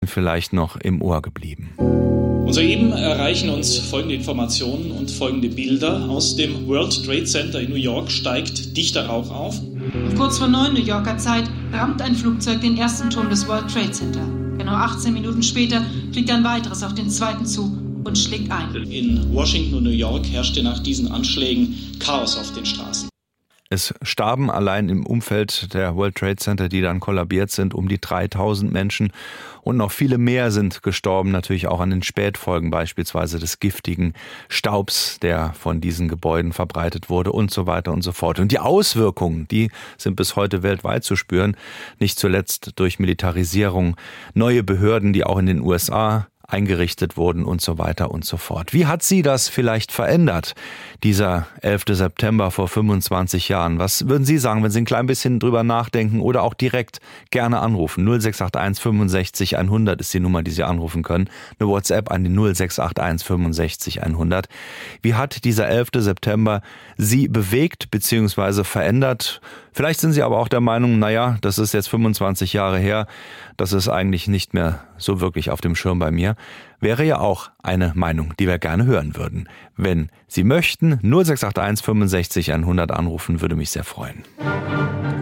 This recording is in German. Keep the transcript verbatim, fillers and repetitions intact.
vielleicht noch im Ohr geblieben. Und soeben erreichen uns folgende Informationen und folgende Bilder. Aus dem World Trade Center in New York steigt dichter Rauch auf. Kurz vor neun New Yorker Zeit rammt ein Flugzeug den ersten Turm des World Trade Center. Genau achtzehn Minuten später fliegt ein weiteres auf den zweiten zu und schlägt ein. In Washington und New York herrschte nach diesen Anschlägen Chaos auf den Straßen. Es starben allein im Umfeld der World Trade Center, die dann kollabiert sind, um die dreitausend Menschen. Und noch viele mehr sind gestorben, natürlich auch an den Spätfolgen beispielsweise des giftigen Staubs, der von diesen Gebäuden verbreitet wurde und so weiter und so fort. Und die Auswirkungen, die sind bis heute weltweit zu spüren, nicht zuletzt durch Militarisierung, neue Behörden, die auch in den U S A eingerichtet wurden und so weiter und so fort. Wie hat Sie das vielleicht verändert, dieser elfter September vor fünfundzwanzig Jahren? Was würden Sie sagen, wenn Sie ein klein bisschen drüber nachdenken oder auch direkt gerne anrufen? null sechs acht eins fünfundsechzig hundert ist die Nummer, die Sie anrufen können. Eine WhatsApp an die null sechs acht eins fünfundsechzig hundert. Wie hat dieser elfter September Sie bewegt bzw. verändert? Vielleicht sind Sie aber auch der Meinung, naja, das ist jetzt fünfundzwanzig Jahre her, das ist eigentlich nicht mehr so wirklich auf dem Schirm bei mir. Wäre ja auch eine Meinung, die wir gerne hören würden. Wenn Sie möchten, null sechs acht eins fünfundsechzig hundert anrufen, würde mich sehr freuen.